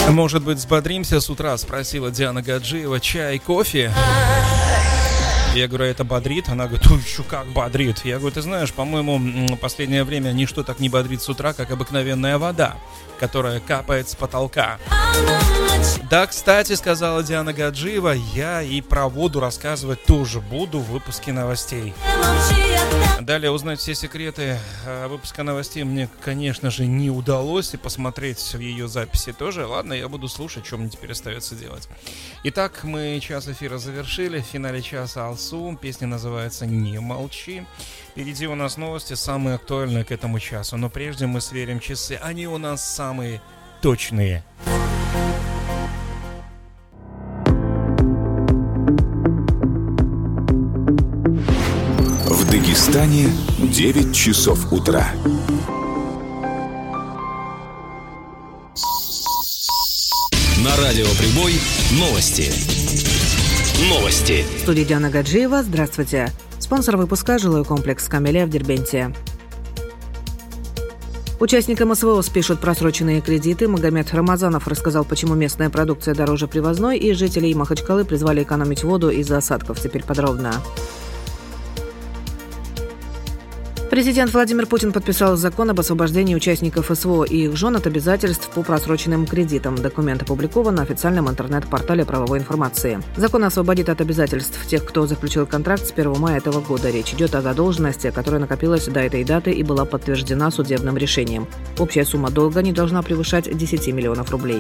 Может быть, взбодримся с утра, спросила Диана Гаджиева. Чай, кофе? Я говорю, это бодрит? Она говорит, еще как бодрит. Я говорю, ты знаешь, по-моему, последнее время ничто так не бодрит с утра, как обыкновенная вода, которая капает с потолка. Да, кстати, сказала Диана Гаджиева, я и про воду рассказывать тоже буду в выпуске новостей. Далее узнать все секреты выпуска новостей мне, конечно же, не удалось, и посмотреть в ее записи тоже. Ладно, я буду слушать, что мне теперь остается делать. Итак, мы час эфира завершили. В финале часа Алсу. Песня называется «Не молчи». Впереди у нас новости, самые актуальные к этому часу. Но прежде мы сверим часы. Они у нас самые точные. В Дагестане 9 часов утра. На радио Прибой новости. Новости. В студии Диана Гаджиева. Здравствуйте. Спонсор выпуска – жилой комплекс «Камелия» в Дербенте. Участникам СВО спишут просроченные кредиты. Магомед Рамазанов рассказал, почему местная продукция дороже привозной, и жителей Махачкалы призвали экономить воду из-за осадков. Теперь подробно. Президент Владимир Путин подписал закон об освобождении участников СВО и их жен от обязательств по просроченным кредитам. Документ опубликован на официальном интернет-портале правовой информации. Закон освободит от обязательств тех, кто заключил контракт с 1 мая этого года. Речь идет о задолженности, которая накопилась до этой даты и была подтверждена судебным решением. Общая сумма долга не должна превышать 10 миллионов рублей.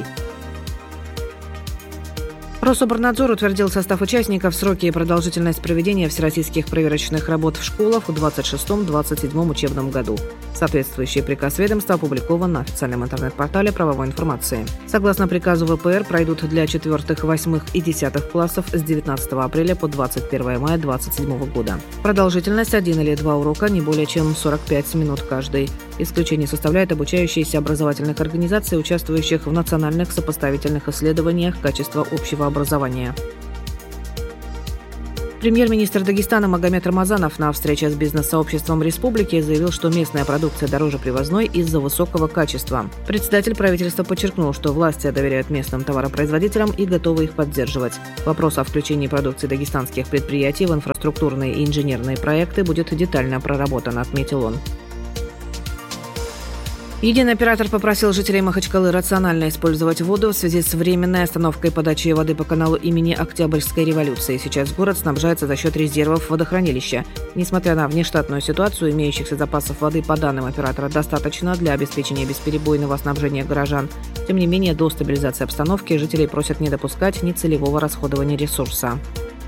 Рособорнадзор утвердил состав участников, сроки и продолжительность проведения всероссийских проверочных работ в школах в 26-27 учебном году. Соответствующий приказ ведомства опубликован на официальном интернет-портале правовой информации. Согласно приказу ВПР, пройдут для 4, 8 и 10 классов с 19 апреля по 21 мая 2027 года. Продолжительность 1 или 2 урока, не более чем 45 минут каждый. Исключение составляет обучающиеся образовательных организаций, участвующих в национальных сопоставительных исследованиях качества общего образования. Премьер-министр Дагестана Магомед Рамазанов на встрече с бизнес-сообществом республики заявил, что местная продукция дороже привозной из-за высокого качества. Председатель правительства подчеркнул, что власти доверяют местным товаропроизводителям и готовы их поддерживать. Вопрос о включении продукции дагестанских предприятий в инфраструктурные и инженерные проекты будет детально проработан, отметил он. Единый оператор попросил жителей Махачкалы рационально использовать воду в связи с временной остановкой подачи воды по каналу имени Октябрьской революции. Сейчас город снабжается за счет резервов водохранилища. Несмотря на внештатную ситуацию, имеющихся запасов воды по данным оператора достаточно для обеспечения бесперебойного снабжения горожан. Тем не менее, до стабилизации обстановки жителей просят не допускать нецелевого расходования ресурса.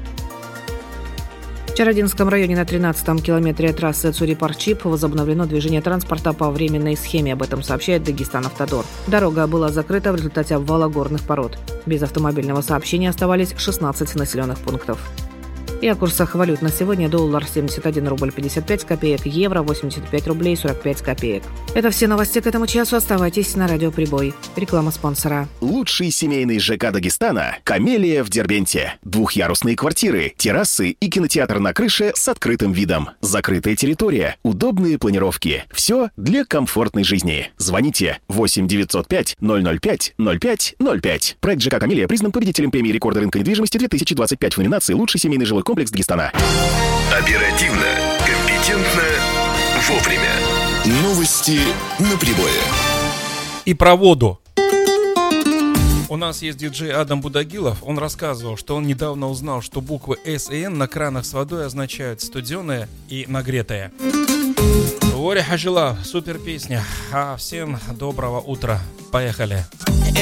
В Чародинском районе на 13-м километре трассы Цури-Парчип возобновлено движение транспорта по временной схеме, об этом сообщает Дагестан-Автодор. Дорога была закрыта в результате обвала горных пород. Без автомобильного сообщения оставались 16 населенных пунктов. И о курсах валют на сегодня: доллар 71 рубль 55 копеек, евро 85 рублей 45 копеек. Это все новости к этому часу. Оставайтесь на радио Прибой. Реклама спонсора. Лучший семейный ЖК Дагестана «Камелия» в Дербенте. Двухъярусные квартиры, террасы и кинотеатр на крыше с открытым видом. Закрытая территория, удобные планировки. Все для комфортной жизни. Звоните 8 905 005 05 05. Проект ЖК «Камелия» признан победителем премии рекорда рынка недвижимости 2025 в номинации «Лучший семейный жилой комплекс Дагестана». Оперативно, компетентно, вовремя. Новости на Прибое. И про воду. У нас есть диджей Адам Будагилов. Он рассказывал, что он недавно узнал, что буквы С и Н на кранах с водой означают студеное и нагретое. Воря Хаджила, супер песня. А всем доброго утра. Поехали.